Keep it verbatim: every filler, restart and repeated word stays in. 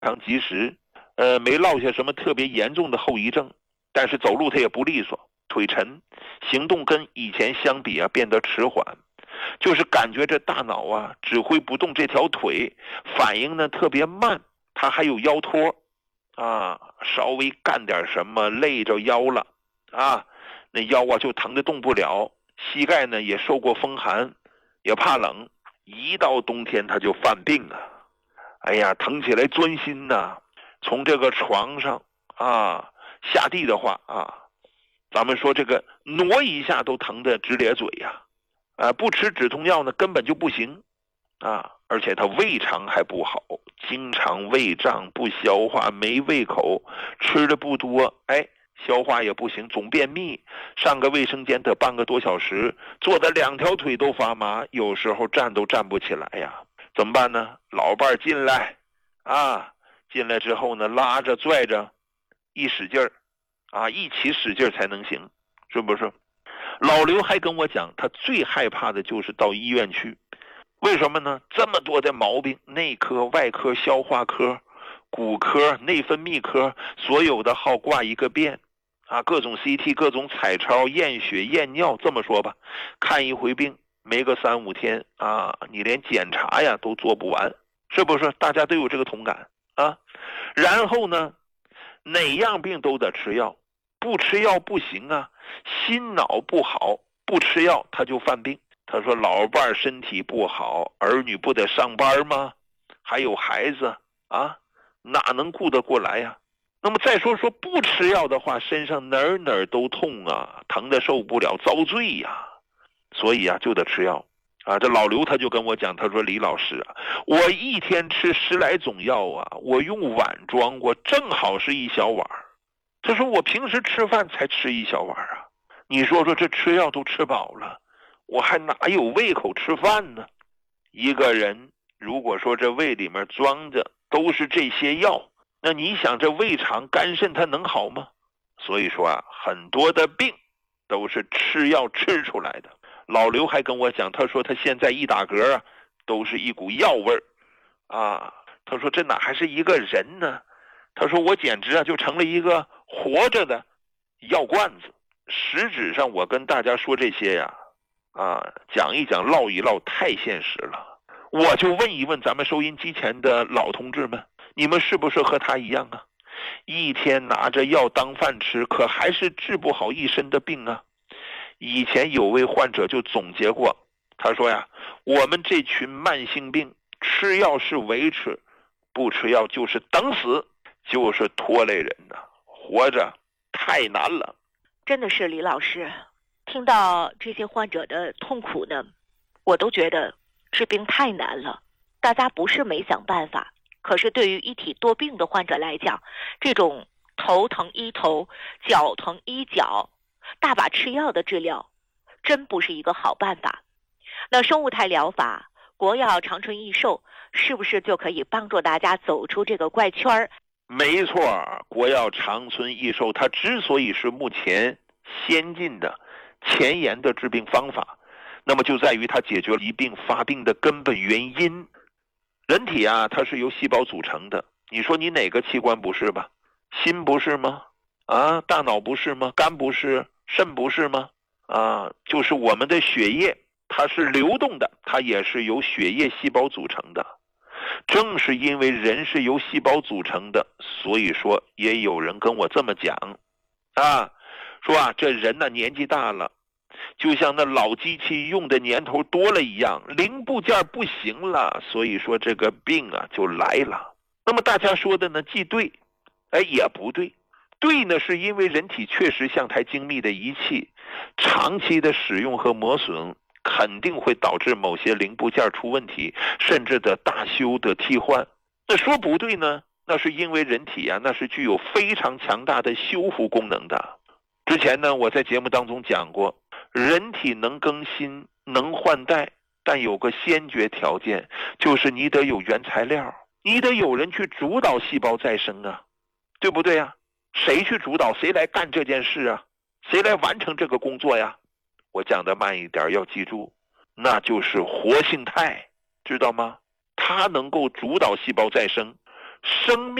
常及时，呃，没落下什么特别严重的后遗症，但是走路他也不利索，腿沉，行动跟以前相比啊变得迟缓，就是感觉这大脑啊指挥不动这条腿，反应呢特别慢，他还有腰托啊，稍微干点什么累着腰了啊，那腰啊就疼得动不了，膝盖呢也受过风寒，也怕冷，一到冬天他就犯病啊，哎呀，疼起来钻心呐，从这个床上啊下地的话啊，咱们说这个挪一下都疼得直咧嘴呀，啊，不吃止痛药呢根本就不行啊，而且他胃肠还不好，经常胃胀不消化，没胃口，吃的不多，哎，消化也不行，总便秘，上个卫生间得半个多小时，坐的两条腿都发麻，有时候站都站不起来呀，怎么办呢？老伴进来啊，进来之后呢，拉着拽着一使劲儿啊，一起使劲才能行，是不是？老刘还跟我讲，他最害怕的就是到医院去，为什么呢？这么多的毛病，内科、外科、消化科、骨科、内分泌科，所有的号挂一个遍啊，各种 C T、各种彩超、验血、验尿，这么说吧，看一回病没个三五天啊，你连检查呀都做不完，是不是？大家都有这个同感啊。然后呢，哪样病都得吃药，不吃药不行啊，心脑不好，不吃药他就犯病。他说老伴身体不好，儿女不得上班吗？还有孩子啊，哪能顾得过来呀？那么再说说不吃药的话，身上哪儿哪儿都痛啊，疼得受不了，遭罪呀。所以啊，就得吃药啊。这老刘他就跟我讲，他说李老师啊，我一天吃十来种药啊，我用碗装过，正好是一小碗。他说我平时吃饭才吃一小碗啊，你说说这吃药都吃饱了，我还哪有胃口吃饭呢？一个人如果说这胃里面装着都是这些药，那你想这胃肠肝肾它能好吗？所以说啊，很多的病都是吃药吃出来的。老刘还跟我讲，他说他现在一打嗝啊，都是一股药味儿啊。他说这哪还是一个人呢？他说我简直啊就成了一个活着的药罐子。实质上我跟大家说这些呀，啊，讲一讲唠一唠太现实了。我就问一问咱们收音机前的老同志们，你们是不是和他一样啊？一天拿着药当饭吃，可还是治不好一身的病啊。以前有位患者就总结过，他说呀，我们这群慢性病吃药是维持，不吃药就是等死，就是拖累人呐，活着太难了。 真的是李老师，听到这些患者的痛苦呢，我都觉得治病太难了。大家不是没想办法，可是对于一体多病的患者来讲，这种头疼医头，脚疼医脚，大把吃药的治疗真不是一个好办法。那生物态疗法、国药长春益寿是不是就可以帮助大家走出这个怪圈儿？ 没错，国药长春益寿它之所以是目前先进的前沿的治病方法，那么就在于它解决了疾病发病的根本原因。人体啊，它是由细胞组成的，你说你哪个器官不是吧？心不是吗？啊，大脑不是吗？肝不是？肾不是吗？啊，就是我们的血液，它是流动的，它也是由血液细胞组成的。正是因为人是由细胞组成的，所以说也有人跟我这么讲啊，说啊，这人呢年纪大了，就像那老机器用的年头多了一样，零部件不行了，所以说这个病啊就来了。那么大家说的呢既对，哎也不对。对呢，是因为人体确实像台精密的仪器，长期的使用和磨损肯定会导致某些零部件出问题，甚至的大修的替换。那说不对呢，那是因为人体啊，那是具有非常强大的修复功能的。之前呢，我在节目当中讲过，人体能更新能换代，但有个先决条件，就是你得有原材料，你得有人去主导细胞再生啊，对不对啊？谁去主导？谁来干这件事啊？谁来完成这个工作呀？我讲的慢一点，要记住，那就是活性肽，知道吗？它能够主导细胞再生， 生命